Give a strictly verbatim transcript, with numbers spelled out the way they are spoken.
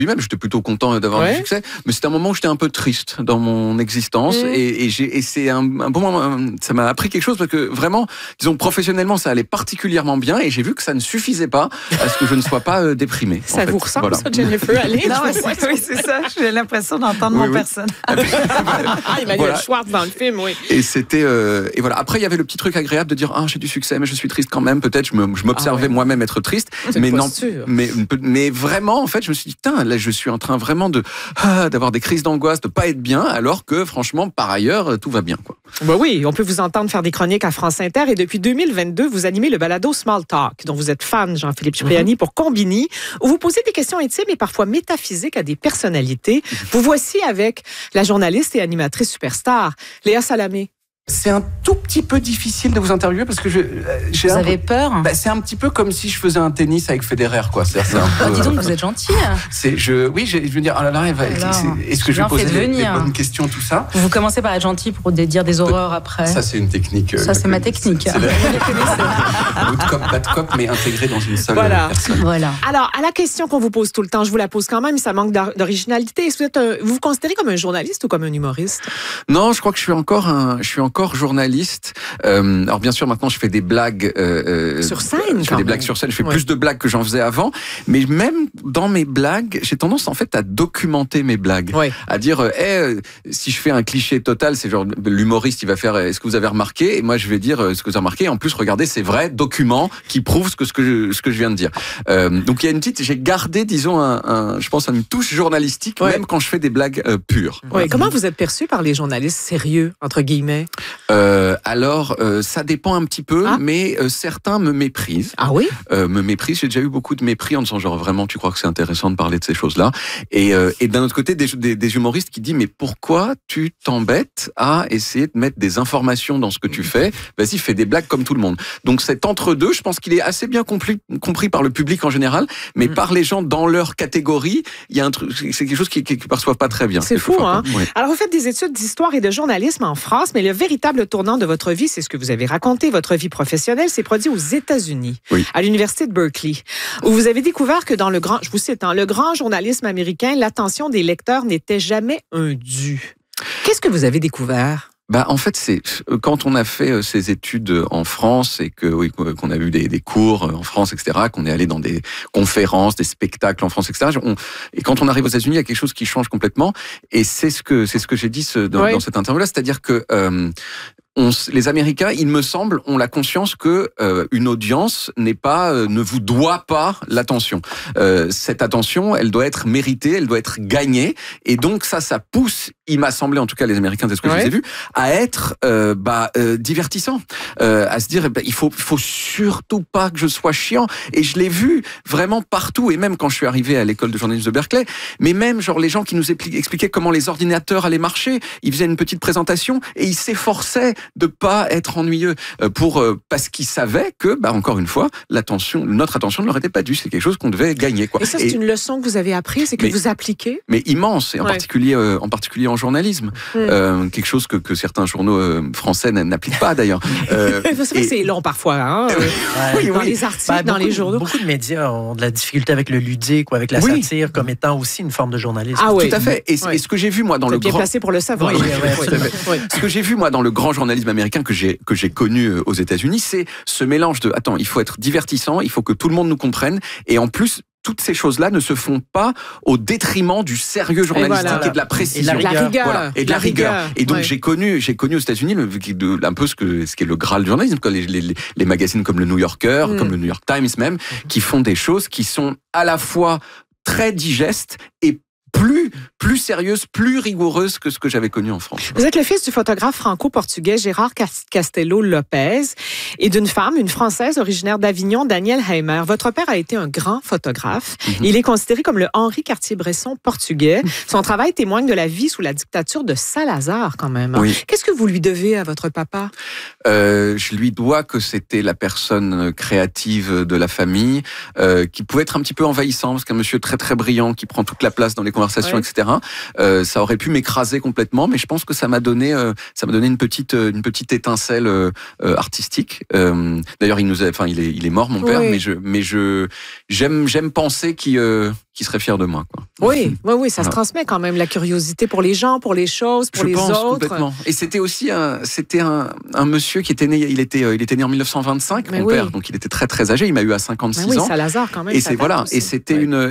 lui-même, j'étais plutôt content d'avoir ouais. du succès, mais c'était un moment où j'étais un peu triste dans mon existence, mmh. et, et, j'ai, et c'est un, un bon moment, ça m'a appris quelque chose, parce que vraiment, disons, professionnellement, ça allait particulièrement bien, et j'ai vu que ça ne suffisait pas à ce que je ne sois pas euh, déprimé. Ça vous ressemble, voilà. Ça, Jennifer? Allez, non, ouais, c'est, oui, c'est ça, j'ai l'impression d'entendre oui, mon oui. personnage. Ah, Emmanuel voilà. Schwartz dans le film, oui. Et c'était, euh, et voilà. Après, il y avait le petit truc agréable de dire, ah, j'ai du succès, mais je suis triste quand même, peut-être, je, me, je m'observais ah, ouais. moi-même être triste, c'est mais non, mais, mais vraiment, en fait, je me suis dit, putain, là, je suis en train vraiment de, ah, d'avoir des crises d'angoisse, de pas être bien, alors que, franchement, par ailleurs, tout va bien, quoi. Ben oui, on peut vous entendre faire des chroniques à France Inter, et depuis deux mille vingt-deux, vous animez le balado Small Talk, dont vous êtes fan, Jean-Philippe Cipriani, mm-hmm. pour Combini, où vous posez des questions intimes et parfois métaphysiques à des personnalités. Mm-hmm. Vous voici avec la journaliste et animatrice superstar, Léa Salamé. C'est un tout petit peu difficile de vous interviewer parce que je. J'ai vous un... avez peur bah, c'est un petit peu comme si je faisais un tennis avec Federer, quoi. C'est, c'est un peu, oh, dis donc, vous êtes gentil. C'est, je, oui, je, je veux dire, oh là là, elle va, Alors, est-ce que je vais poser des, des bonnes questions, tout ça? Vous commencez par être gentil pour dire des horreurs après. Ça, c'est une technique. Ça, c'est ma technique. C'est, c'est la... Good cop, bad cop, mais intégré dans une seule voilà. personne. Voilà. Alors, à la question qu'on vous pose tout le temps, je vous la pose quand même, ça manque d'originalité. Est-ce que vous, êtes un, vous vous considérez comme un journaliste ou comme un humoriste? Non, je crois que je suis encore un, je suis encore journaliste. Euh, alors bien sûr maintenant je fais des blagues euh, sur scène. Je fais des blagues sur scène. Je fais ouais. plus de blagues que j'en faisais avant. Mais même dans mes blagues, j'ai tendance en fait à documenter mes blagues, ouais. à dire, euh, hey, si je fais un cliché total, c'est genre l'humoriste il va faire, est-ce que vous avez remarqué? Et moi je vais dire, ce que vous avez remarqué. Et en plus regardez, c'est vrai, document qui prouve ce que ce que je, ce que je viens de dire. Euh, donc il y a une petite, j'ai gardé, disons, un, un, je pense une touche journalistique ouais. même quand je fais des blagues euh, pures. Ouais. Comment vous êtes perçu par les journalistes sérieux entre guillemets? Euh, Alors, euh, ça dépend un petit peu, ah. mais euh, certains me méprisent. Ah oui euh, Me méprisent. J'ai déjà eu beaucoup de mépris en disant genre vraiment, tu crois que c'est intéressant de parler de ces choses-là? Et, euh, et d'un autre côté, des, des, des humoristes qui disent mais pourquoi tu t'embêtes à essayer de mettre des informations dans ce que tu fais? Vas-y, fais des blagues comme tout le monde. Donc cet entre-deux, je pense qu'il est assez bien compris, compris par le public en général, mais mmh. par les gens dans leur catégorie, il y a un truc, c'est quelque chose qu'ils ne perçoivent pas très bien. C'est fou, hein? Ouais. Alors vous faites des études d'histoire et de journalisme en France, mais le véritable tournant de votre vie, c'est ce que vous avez raconté, votre vie professionnelle s'est produite aux États-Unis, oui. à l'université de Berkeley, où vous avez découvert que dans le grand, je vous cite, hein, le grand journalisme américain, l'attention des lecteurs n'était jamais un dû. Qu'est-ce que vous avez découvert? Bah en fait c'est quand on a fait ces études en France et que oui qu'on a eu des, des cours en France et cetera, qu'on est allé dans des conférences, des spectacles en France et cetera. On, et quand on arrive aux États-Unis, il y a quelque chose qui change complètement. Et c'est ce que c'est ce que j'ai dit ce, dans, oui. dans cette interview-là, c'est-à-dire que euh, On, les Américains, il me semble, ont la conscience que euh, une audience n'est pas, euh, ne vous doit pas l'attention. Euh, cette attention, elle doit être méritée, elle doit être gagnée, et donc ça, ça pousse, il m'a semblé, en tout cas les Américains, c'est ce que ouais. je les ai vus, à être euh, bah, euh, divertissant, euh, à se dire, bah, il faut, il faut surtout pas que je sois chiant. Et je l'ai vu vraiment partout, et même quand je suis arrivé à l'école de journalisme de Berkeley, mais même genre les gens qui nous expliquaient comment les ordinateurs allaient marcher, ils faisaient une petite présentation et ils s'efforçaient de pas être ennuyeux pour parce qu'ils savaient que bah encore une fois l'attention notre attention ne leur était pas due, c'est quelque chose qu'on devait gagner quoi. Et ça c'est et, une leçon que vous avez appris, c'est que mais, vous appliquez mais immense et en ouais. particulier euh, en particulier en journalisme mmh. euh, quelque chose que, que certains journaux euh, français n'appliquent pas d'ailleurs. Euh, c'est vrai et... que c'est long parfois hein, euh, ouais, dans oui. les articles, bah, dans beaucoup, les journaux. Beaucoup de médias ont de la difficulté avec le ludique ou avec la oui. satire comme étant aussi une forme de journalisme. Ah oui, tout à fait. Et, ouais. et ce que j'ai vu moi dans Vous le bien grand placé pour le savoir. Oui, oui, oui, oui. Ce que j'ai vu moi dans le grand journalisme américain que j'ai que j'ai connu aux États-Unis, c'est ce mélange de attends, il faut être divertissant, il faut que tout le monde nous comprenne, et en plus toutes ces choses-là ne se font pas au détriment du sérieux journalistique et, voilà. et de la précision. Et de la rigueur. Voilà. Et de la, la rigueur. rigueur. Et donc, ouais. j'ai connu, j'ai connu aux États-Unis le, de, un peu ce que, ce qui est le Graal du journalisme, les, les, les magazines comme le New Yorker, mm. comme le New York Times même, mm. qui font des choses qui sont à la fois très digestes et plus, plus sérieuse, plus rigoureuse que ce que j'avais connu en France. Vous êtes le fils du photographe franco-portugais Gérard Castello Lopez et d'une femme, une Française originaire d'Avignon, Danielle Heimer. Votre père a été un grand photographe. Mm-hmm. Il est considéré comme le Henri Cartier-Bresson portugais. Son travail témoigne de la vie sous la dictature de Salazar quand même. Oui. Qu'est-ce que vous lui devez à votre papa? euh, Je lui dois que c'était la personne créative de la famille, euh, qui pouvait être un petit peu envahissant, parce qu'un monsieur très très brillant qui prend toute la place dans les conversation, Ouais. et cetera. Euh, ça aurait pu m'écraser complètement, mais je pense que ça m'a donné, euh, ça m'a donné une petite, une petite étincelle euh, euh, artistique. Euh, d'ailleurs, il nous, a, enfin, il est, il est mort, mon père, Oui. mais je, mais je, j'aime, j'aime penser qu'il, euh, qu'il serait fier de moi, quoi. Oui, oui, oui, ça se Voilà. transmet quand même, la curiosité pour les gens, pour les choses, pour Je les pense autres. complètement. Et c'était aussi un, c'était un, un monsieur qui était né, il était, euh, il était né en mille neuf cent vingt-cinq, Mais mon oui. père, donc il était très très âgé. Il m'a eu à cinquante-six Ben oui, ans. Saint-Lazare quand même. Et ça c'est date voilà, aussi. et c'était Oui. une